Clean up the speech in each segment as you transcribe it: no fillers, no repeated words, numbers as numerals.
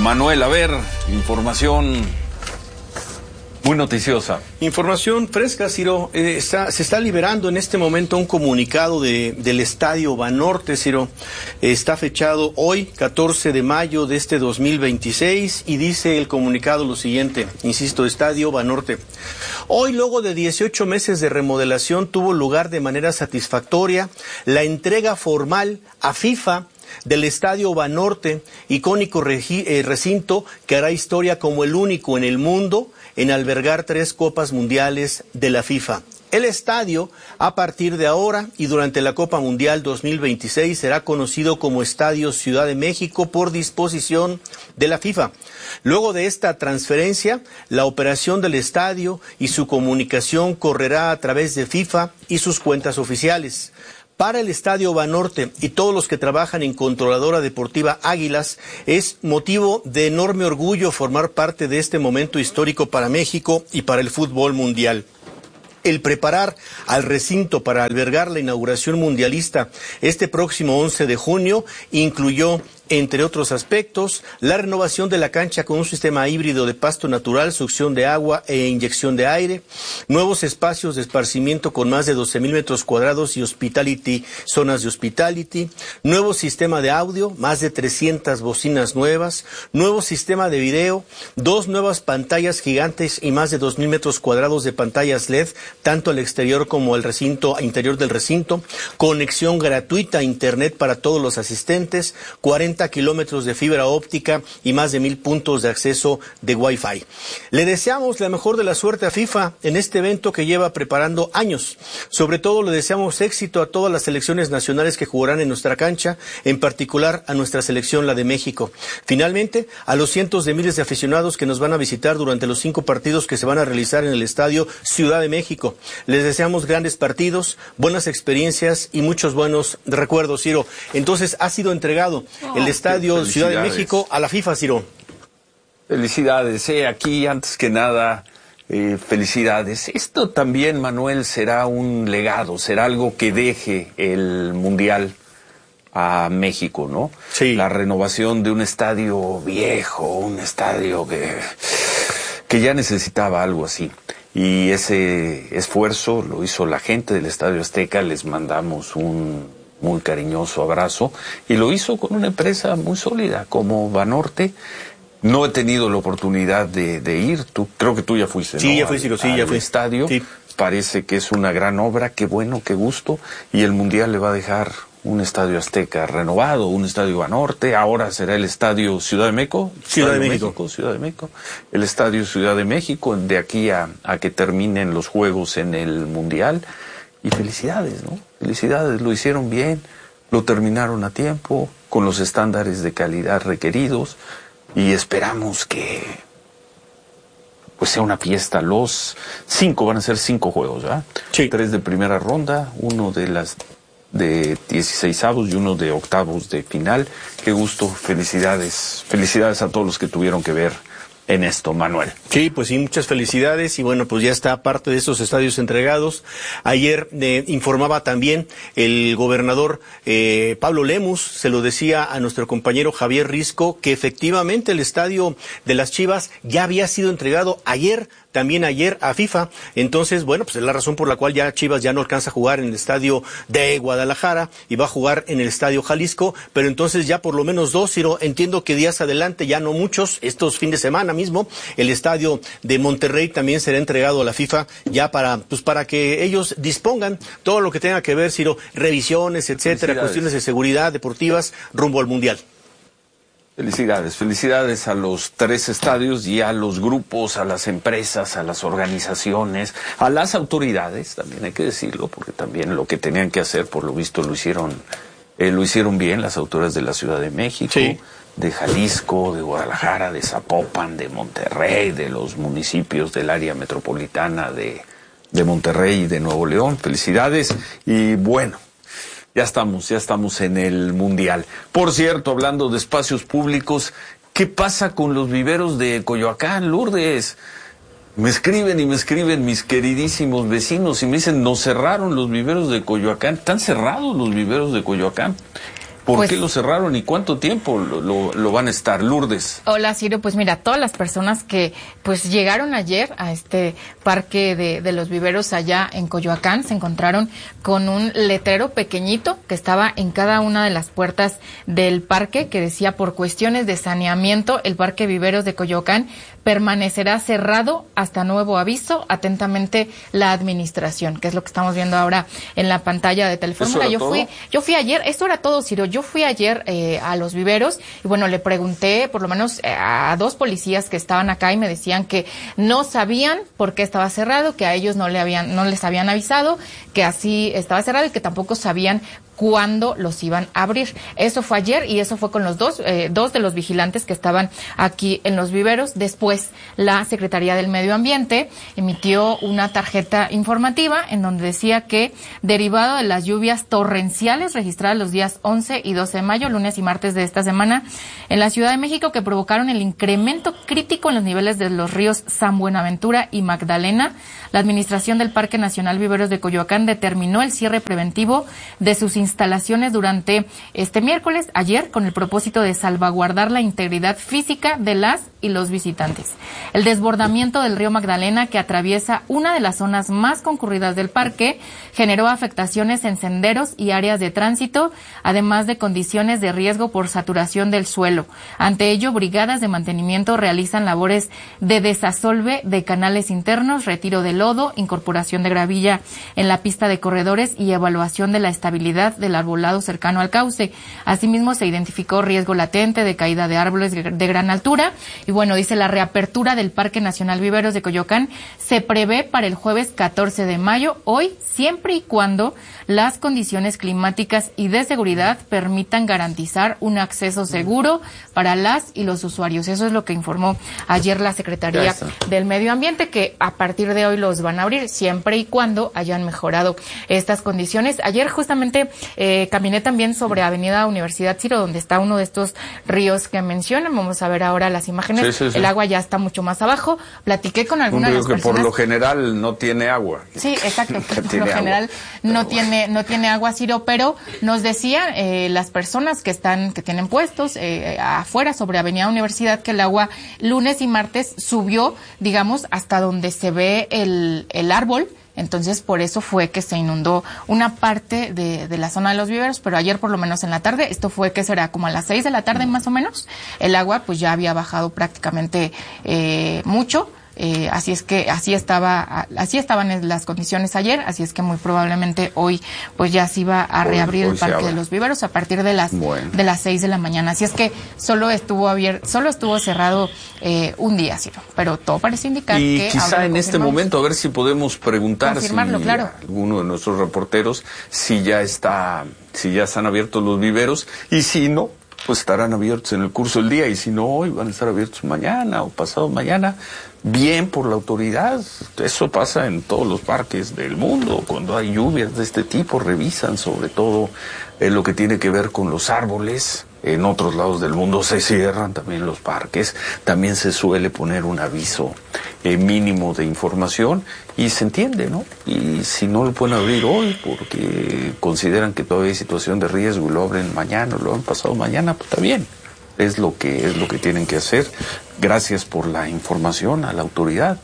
Manuel, a ver, información muy noticiosa. Información fresca, Ciro. Se está liberando en este momento un comunicado del Estadio Banorte, Ciro. Está fechado hoy, 14 de mayo de este 2026, y dice el comunicado lo siguiente, insisto, Estadio Banorte. Hoy, luego de 18 meses de remodelación, tuvo lugar de manera satisfactoria la entrega formal a FIFA del Estadio Banorte, icónico recinto que hará historia como el único en el mundo en albergar 3 Copas Mundiales de la FIFA. El estadio, a partir de ahora y durante la Copa Mundial 2026, será conocido como Estadio Ciudad de México por disposición de la FIFA. Luego de esta transferencia, la operación del estadio y su comunicación correrá a través de FIFA y sus cuentas oficiales. Para el Estadio Banorte y todos los que trabajan en Controladora Deportiva Águilas, es motivo de enorme orgullo formar parte de este momento histórico para México y para el fútbol mundial. El preparar al recinto para albergar la inauguración mundialista este próximo 11 de junio incluyó, entre otros aspectos, la renovación de la cancha con un sistema híbrido de pasto natural, succión de agua e inyección de aire, nuevos espacios de esparcimiento con más de 12,000 metros cuadrados y zonas de hospitality, nuevo sistema de audio, más de 300 bocinas nuevas, nuevo sistema de video, 2 nuevas pantallas gigantes y más de 2,000 metros cuadrados de pantallas LED, tanto al exterior como al interior del recinto, conexión gratuita a internet para todos los asistentes, 40 kilómetros de fibra óptica y más de 1,000 puntos de acceso de Wi-Fi. Le deseamos la mejor de la suerte a FIFA en este evento que lleva preparando años. Sobre todo le deseamos éxito a todas las selecciones nacionales que jugarán en nuestra cancha, en particular a nuestra selección, la de México. Finalmente, a los cientos de miles de aficionados que nos van a visitar durante los 5 partidos que se van a realizar en el Estadio Ciudad de México. Les deseamos grandes partidos, buenas experiencias y muchos buenos recuerdos, Ciro. Entonces, ha sido entregado el Estadio Ciudad de México a la FIFA, Ciro. Felicidades, aquí antes que nada, felicidades. Esto también, Manuel, será un legado, será algo que deje el Mundial a México, ¿no? Sí. La renovación de un estadio viejo, un estadio que ya necesitaba algo así. Y ese esfuerzo lo hizo la gente del Estadio Azteca, les mandamos un muy cariñoso abrazo, y lo hizo con una empresa muy sólida como Banorte. No he tenido la oportunidad de ir, creo que tú ya fuiste, sí, ¿no? Ya fui, Ciro, sí, ya fui. Estadio, sí. Parece que es una gran obra, qué bueno, qué gusto, y el Mundial le va a dejar un Estadio Azteca renovado, un Estadio Banorte, ahora será el Estadio Ciudad de México. Ciudad de México. Ciudad de México. El Estadio Ciudad de México, de aquí a que terminen los Juegos en el Mundial. Y felicidades, ¿no? Felicidades, lo hicieron bien, lo terminaron a tiempo, con los estándares de calidad requeridos, y esperamos que pues sea una fiesta. Los 5 van a ser 5 juegos, ¿verdad? Sí. 3 de primera ronda, 1 de 16avos y 1 de octavos de final. Qué gusto, felicidades a todos los que tuvieron que ver en esto, Manuel. Sí, pues sí, muchas felicidades, y bueno, pues ya está parte de estos estadios entregados. Ayer informaba también el gobernador Pablo Lemus, se lo decía a nuestro compañero Javier Risco, que efectivamente el estadio de las Chivas ya había sido entregado también ayer a FIFA. Entonces, bueno, pues es la razón por la cual ya Chivas ya no alcanza a jugar en el estadio de Guadalajara y va a jugar en el estadio Jalisco, pero entonces ya por lo menos 2, Ciro, entiendo que días adelante, ya no muchos, estos fin de semana mismo, el estadio de Monterrey también será entregado a la FIFA ya para que ellos dispongan todo lo que tenga que ver, Ciro, revisiones, etcétera, cuestiones de seguridad deportivas rumbo al Mundial. Felicidades a los 3 estadios y a los grupos, a las empresas, a las organizaciones, a las autoridades, también hay que decirlo, porque también lo que tenían que hacer, por lo visto, lo hicieron bien las autoridades de la Ciudad de México, sí, de Jalisco, de Guadalajara, de Zapopan, de Monterrey, de los municipios del área metropolitana de Monterrey y de Nuevo León. Felicidades, y bueno, ya estamos en el Mundial. Por cierto, hablando de espacios públicos, ¿qué pasa con los viveros de Coyoacán, Lourdes? Me escriben mis queridísimos vecinos y me dicen, nos cerraron los viveros de Coyoacán. Están cerrados los viveros de Coyoacán. ¿Por qué lo cerraron y cuánto tiempo lo van a estar, Lourdes? Hola, Ciro. Pues mira, todas las personas que pues llegaron ayer a este parque de los viveros allá en Coyoacán se encontraron con un letrero pequeñito que estaba en cada una de las puertas del parque que decía: por cuestiones de saneamiento, el Parque Viveros de Coyoacán permanecerá cerrado hasta nuevo aviso. Atentamente, la administración, que es lo que estamos viendo ahora en la pantalla de Telefórmula. Yo fui ayer, esto era todo, Ciro. Yo fui ayer a los viveros y bueno, le pregunté por lo menos a 2 policías que estaban acá y me decían que no sabían por qué estaba cerrado, que a ellos no les habían avisado que así estaba cerrado y que tampoco sabían cuándo los iban a abrir. Eso fue ayer y eso fue con los dos de los vigilantes que estaban aquí en los viveros. Después, la Secretaría del Medio Ambiente emitió una tarjeta informativa en donde decía que, derivado de las lluvias torrenciales registradas los días 11 y 12 de mayo, lunes y martes de esta semana, en la Ciudad de México, que provocaron el incremento crítico en los niveles de los ríos San Buenaventura y Magdalena, la Administración del Parque Nacional Viveros de Coyoacán determinó el cierre preventivo de sus instalaciones durante este miércoles, ayer, con el propósito de salvaguardar la integridad física de las y los visitantes. El desbordamiento del río Magdalena, que atraviesa una de las zonas más concurridas del parque, generó afectaciones en senderos y áreas de tránsito, además de condiciones de riesgo por saturación del suelo. Ante ello, brigadas de mantenimiento realizan labores de desasolve de canales internos, retiro de lodo, incorporación de gravilla en la pista de corredores y evaluación de la estabilidad del arbolado cercano al cauce. Asimismo, se identificó riesgo latente de caída de árboles de gran altura. Y bueno, dice, la reapertura del Parque Nacional Viveros de Coyoacán se prevé para el jueves 14 de mayo, hoy, siempre y cuando las condiciones climáticas y de seguridad permitan garantizar un acceso seguro para las y los usuarios. Eso es lo que informó ayer la Secretaría del Medio Ambiente, que a partir de hoy los van a abrir siempre y cuando hayan mejorado estas condiciones. Ayer justamente caminé también sobre Avenida Universidad, Ciro, donde está uno de estos ríos que mencionan. Vamos a ver ahora las imágenes. Sí. El agua ya está mucho más abajo. Platiqué con algunas de las personas. Un río que por lo general no tiene agua. Sí, exacto. Por lo general no tiene agua, Ciro, pero nos decían las personas que tienen puestos afuera sobre Avenida Universidad que el agua lunes y martes subió, digamos, hasta donde se ve el árbol. Entonces, por eso fue que se inundó una parte de la zona de los viveros, pero ayer, por lo menos en la tarde, esto fue, ¿qué será? Como a las 6 de la tarde más o menos, el agua pues ya había bajado prácticamente mucho. Así estaban las condiciones ayer, así es que muy probablemente hoy pues ya se iba a reabrir el Parque de los Viveros a partir de las 6 de la mañana. Así es que solo estuvo cerrado un día, Ciro, pero todo parece indicar que quizá en este momento a ver si podemos preguntar si claro, alguno de nuestros reporteros si ya están abiertos los viveros, y si no, pues estarán abiertos en el curso del día, y si no hoy van a estar abiertos mañana o pasado mañana. Bien por la autoridad. Eso pasa en todos los parques del mundo. Cuando hay lluvias de este tipo, revisan sobre todo lo que tiene que ver con los árboles. En otros lados del mundo se cierran también los parques. También se suele poner un aviso mínimo de información y se entiende, ¿no? Y si no lo pueden abrir hoy porque consideran que todavía hay situación de riesgo y lo abren mañana o lo han pasado mañana, pues está bien. Es lo que tienen que hacer. Gracias por la información a la autoridad.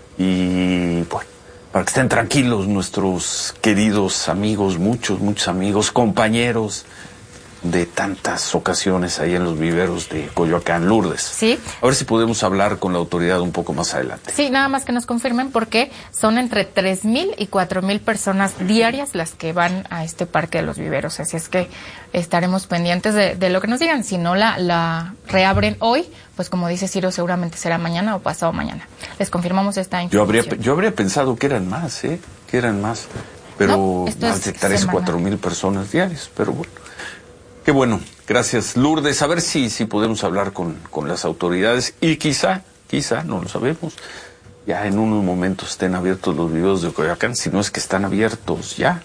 Y bueno, para que estén tranquilos nuestros queridos amigos, muchos amigos, compañeros de tantas ocasiones ahí en los viveros de Coyoacán. Lourdes. Sí. A ver si podemos hablar con la autoridad un poco más adelante. Sí, nada más que nos confirmen, porque son entre 3,000 y 4,000 personas diarias las que van a este Parque de los Viveros. Así es que estaremos pendientes de lo que nos digan. Si no la reabren hoy, pues como dice Ciro, seguramente será mañana o pasado mañana. Les confirmamos esta información. Yo habría pensado que eran más, pero no, más de 3 o 4,000 personas diarias, pero bueno. Qué bueno, gracias Lourdes. A ver si podemos hablar con las autoridades y quizá, no lo sabemos, ya en unos momentos estén abiertos los viveros de Coyoacán. Si no es que están abiertos ya,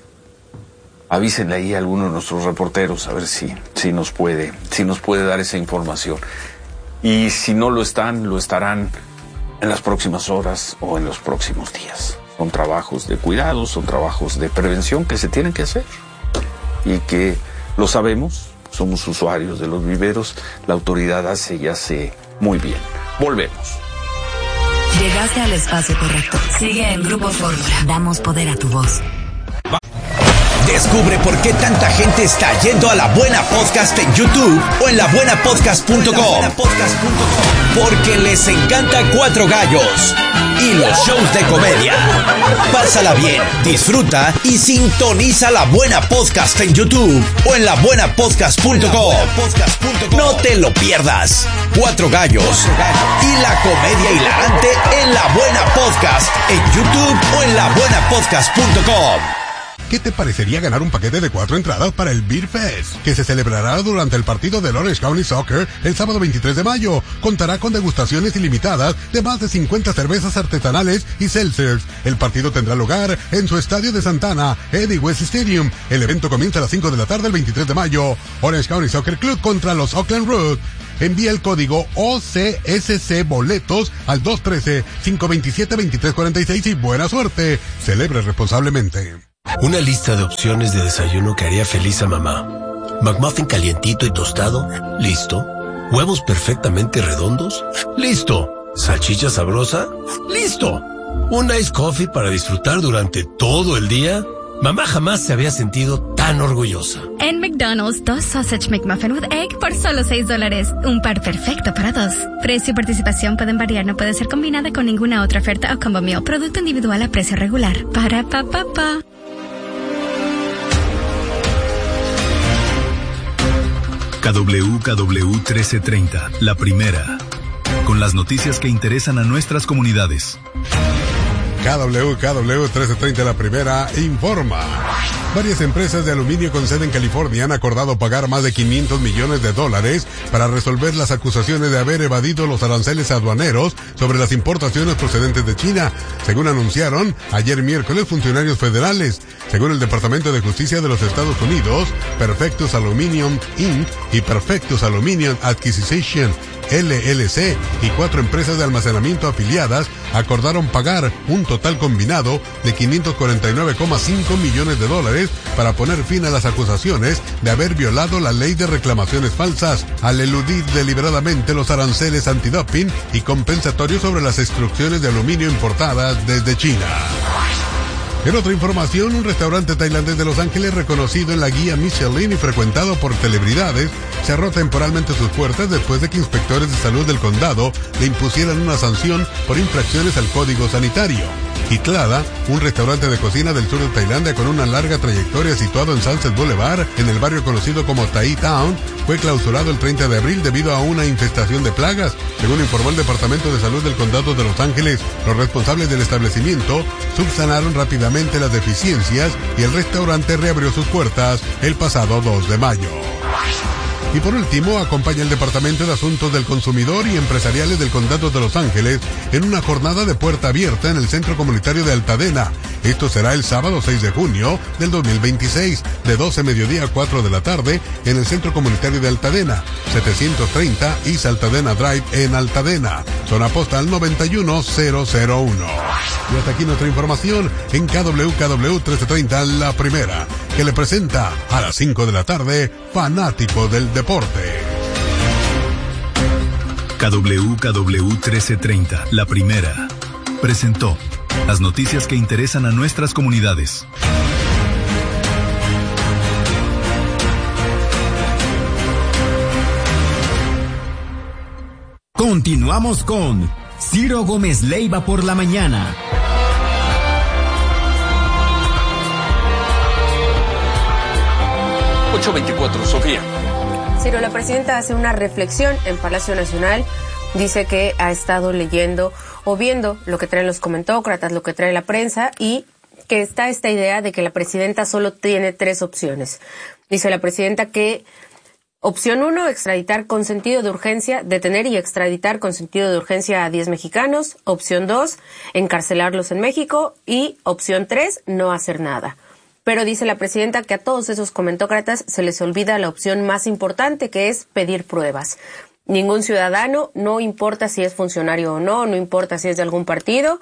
avísenle ahí a alguno de nuestros reporteros a ver si nos puede dar esa información. Y si no lo estarán en las próximas horas o en los próximos días. Son trabajos de cuidado, son trabajos de prevención que se tienen que hacer y que Lo sabemos, somos usuarios de los viveros, la autoridad hace y hace muy bien. Volvemos. Llegaste al espacio correcto. Sigue en Grupo Fórmula. Damos poder a tu voz. Descubre por qué tanta gente está yendo a La Buena Podcast en YouTube o en labuenapodcast.com. Porque les encanta Cuatro Gallos y los shows de comedia. Pásala bien, disfruta y sintoniza La Buena Podcast en YouTube o en labuenapodcast.com. No te lo pierdas. Cuatro Gallos y la comedia hilarante en La Buena Podcast en YouTube o en labuenapodcast.com. ¿Qué te parecería ganar un paquete de 4 entradas para el Beer Fest, que se celebrará durante el partido del Orange County Soccer el sábado 23 de mayo? Contará con degustaciones ilimitadas de más de 50 cervezas artesanales y seltzers. El partido tendrá lugar en su estadio de Santana, Eddie West Stadium. El evento comienza a las 5 de la tarde el 23 de mayo. Orange County Soccer Club contra los Oakland Roots. Envía el código OCSC Boletos al 213-527-2346 y buena suerte. Celebre responsablemente. Una lista de opciones de desayuno que haría feliz a mamá. McMuffin calientito y tostado, listo. Huevos perfectamente redondos, listo. Salchicha sabrosa, listo. Un iced coffee para disfrutar durante todo el día. Mamá jamás se había sentido tan orgullosa. En McDonald's, 2 Sausage McMuffin with Egg por solo $6. Un par perfecto para dos. Precio y participación pueden variar, no puede ser combinada con ninguna otra oferta o combo meal. Producto individual a precio regular. Para pa pa pa. KWKW 1330, la primera, con las noticias que interesan a nuestras comunidades. KWKW 1330, la primera, informa. Varias empresas de aluminio con sede en California han acordado pagar más de $500 millones para resolver las acusaciones de haber evadido los aranceles aduaneros sobre las importaciones procedentes de China, según anunciaron ayer miércoles funcionarios federales. Según el Departamento de Justicia de los Estados Unidos, Perfectus Aluminum Inc. y Perfectus Aluminum Acquisition LLC y 4 empresas de almacenamiento afiliadas acordaron pagar un total combinado de $549,5 millones para poner fin a las acusaciones de haber violado la ley de reclamaciones falsas al eludir deliberadamente los aranceles antidoping y compensatorios sobre las extrusiones de aluminio importadas desde China. En otra información, un restaurante tailandés de Los Ángeles reconocido en la guía Michelin y frecuentado por celebridades cerró temporalmente sus puertas después de que inspectores de salud del condado le impusieran una sanción por infracciones al código sanitario. Hitlada, un restaurante de cocina del sur de Tailandia con una larga trayectoria situado en Sunset Boulevard, en el barrio conocido como Thai Town, fue clausurado el 30 de abril debido a una infestación de plagas. Según informó el Departamento de Salud del Condado de Los Ángeles, los responsables del establecimiento subsanaron rápidamente las deficiencias y el restaurante reabrió sus puertas el pasado 2 de mayo. Y por último, acompaña el Departamento de Asuntos del Consumidor y Empresariales del Condado de Los Ángeles en una jornada de puerta abierta en el Centro Comunitario de Altadena. Esto será el sábado 6 de junio del 2026, de 12 mediodía a 4 de la tarde, en el Centro Comunitario de Altadena, 730 East Altadena Drive en Altadena, zona postal 91001. Y hasta aquí nuestra información en KWKW 1330, la primera, que le presenta a las 5 de la tarde, Fanático del Deporte. KWKW 1330, la primera, presentó las noticias que interesan a nuestras comunidades. Continuamos con Ciro Gómez Leiva por la mañana. .24, Sofía. Ciro, la presidenta hace una reflexión en Palacio Nacional. Dice que ha estado leyendo o viendo lo que traen los comentócratas, lo que trae la prensa, y que está esta idea de que la presidenta solo tiene 3 opciones. Dice la presidenta que opción 1, extraditar con sentido de urgencia, detener y extraditar con sentido de urgencia a 10 mexicanos. Opción 2, encarcelarlos en México. Y opción 3, no hacer nada. Pero dice la presidenta que a todos esos comentócratas se les olvida la opción más importante, que es pedir pruebas. Ningún ciudadano, no importa si es funcionario o no importa si es de algún partido,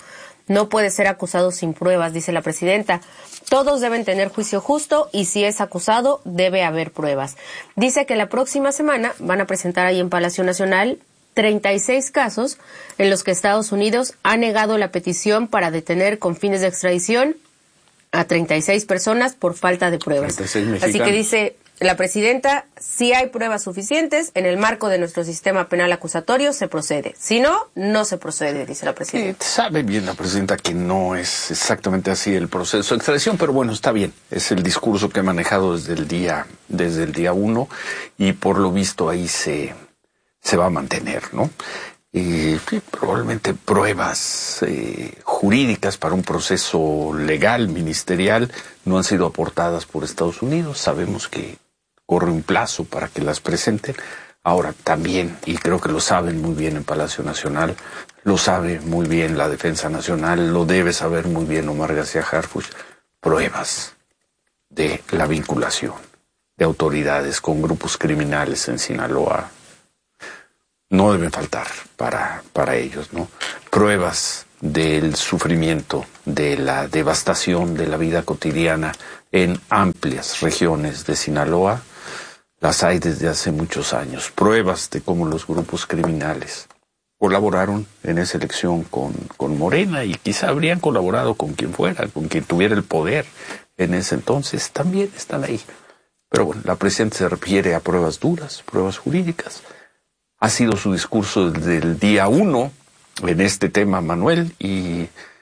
no puede ser acusado sin pruebas, dice la presidenta. Todos deben tener juicio justo y si es acusado debe haber pruebas. Dice que la próxima semana van a presentar ahí en Palacio Nacional 36 casos en los que Estados Unidos ha negado la petición para detener con fines de extradición a 36 personas por falta de pruebas. Así que dice la presidenta, si hay pruebas suficientes, en el marco de nuestro sistema penal acusatorio se procede. Si no, no se procede, dice la presidenta. Sabe bien la presidenta que no es exactamente así el proceso de extradición, pero bueno, está bien. Es el discurso que ha manejado desde el día 1 y por lo visto ahí se va a mantener, ¿no? Probablemente pruebas jurídicas para un proceso legal, ministerial, no han sido aportadas por Estados Unidos. Sabemos que corre un plazo para que las presenten. Ahora también, y creo que lo saben muy bien en Palacio Nacional, lo sabe muy bien la Defensa Nacional, lo debe saber muy bien Omar García Harfuch, pruebas de la vinculación de autoridades con grupos criminales en Sinaloa no deben faltar para ellos, ¿no? Pruebas del sufrimiento, de la devastación de la vida cotidiana en amplias regiones de Sinaloa, las hay desde hace muchos años. Pruebas de cómo los grupos criminales colaboraron en esa elección con Morena y quizá habrían colaborado con quien fuera, con quien tuviera el poder en ese entonces, también están ahí. Pero bueno, la presidenta se refiere a pruebas duras, pruebas jurídicas. Ha sido su discurso desde el día 1 en este tema, Manuel, y